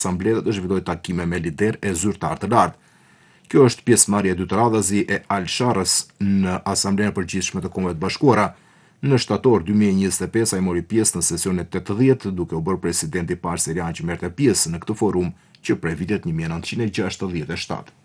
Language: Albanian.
Asamble dhe të zhvillojë takime me lider e zyrtar të lartë. Kjo është pjesëmarrja e dytë radhazi e Al Sharrës në Asamblenë e Përgjithshme të Kombeve të Bashkuara. Në shtator 2025 ai mori pjesë në sesionin 80 duke u bërë presidenti i parë sirian që merrte pjesë në këtë forum që prej vitit 1967.